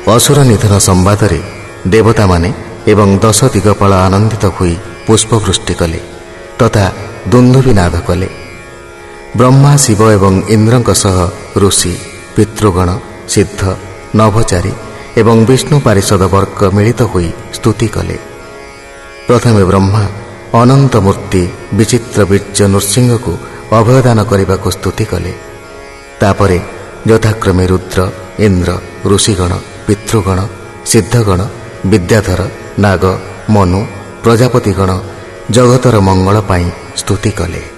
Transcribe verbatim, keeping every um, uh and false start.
ଅସୁର ନିଧନ ସମ୍ବାଦରେ ଦେବତାମାନେ ଏବଂ ଦଶ ଦିଗପାଳ ଆନନ୍ଦିତ ହୋଇ ପୁଷ୍ପବୃଷ୍ଟି କଲେ ତଥା ଦୁନ୍ଦୁଭିନାଦ କଲେ। ବ୍ରହ୍ମା, ଶିବ ଏବଂ ଇନ୍ଦ୍ରଙ୍କ ସହ ଋଷି, ପିତୃଗଣ, ସିଦ୍ଧ, ନଭଚାରୀ ଏବଂ ବିଷ୍ଣୁ ପାରିଷଦ ବର୍ଗ ମିଳିତ ହୋଇ ସ୍ତୁତି କଲେ। ପ୍ରଥମେ ବ୍ରହ୍ମା ଅନନ୍ତ ମୂର୍ତ୍ତି ବିଚିତ୍ର ବୀର୍ଯ୍ୟ ନୃସିଂହକୁ ଅଭୟଦାନ କରିବାକୁ ସ୍ତୁତି କଲେ। ତାପରେ ଯଥାକ୍ରମେ ରୁଦ୍ର, ଇନ୍ଦ୍ର, ଋଷିଗଣ, ପିତୃଗଣ, ସିଦ୍ଧଗଣ, ବିଦ୍ୟାଧର, ନାଗ, ମନୁ, ପ୍ରଜାପତିଗଣ ଜଗତର ମଙ୍ଗଳ ପାଇଁ ସ୍ତୁତି କଲେ।